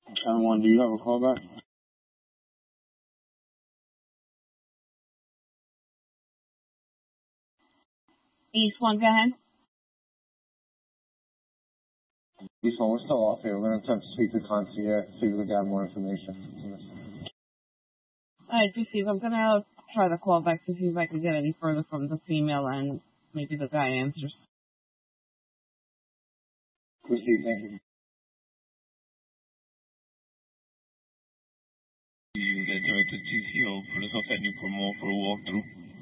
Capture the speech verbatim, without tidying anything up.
ten one, do you have a callback? East one, go ahead. East one, we're still off here. We're going to attempt to speak to concierge, see if we can get more information. Alright, receive. I'm going to try to call back to see if I can get any further from the female and maybe the guy answers. Receive, thank you. You get directed T C O, police officer Newport Mall for a walkthrough.